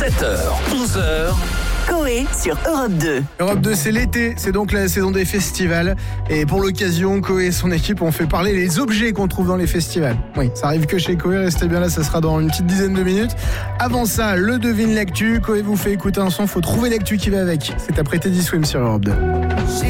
7h, 11h. Coé sur Europe 2. Europe 2, c'est l'été, c'est donc la saison des festivals. Et pour l'occasion, Coé et son équipe ont fait parler les objets qu'on trouve dans les festivals. Oui, ça arrive que chez Coé, restez bien là, ça sera dans une petite dizaine de minutes. Avant ça, le devine l'actu. Coé vous fait écouter un son, faut trouver l'actu qui va avec. C'est après Teddy Swim sur Europe 2.